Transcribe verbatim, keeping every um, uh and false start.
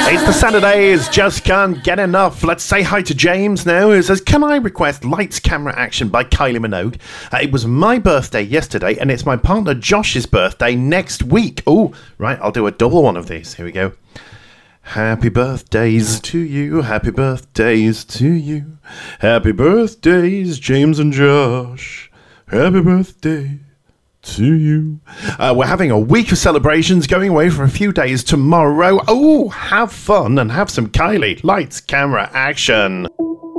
It's the Saturdays, just can't get enough. Let's say hi to James now, who says, can I request Lights, Camera, Action by Kylie Minogue? Uh, it was my birthday yesterday, and it's my partner Josh's birthday next week. Oh, right, I'll do a double one of these. Here we go. Happy birthdays to you, happy birthdays to you. Happy birthdays, James and Josh. Happy birthday to you. Uh, we're having a week of celebrations, going away for a few days tomorrow. Oh, have fun and have some Kylie. Lights, camera, action.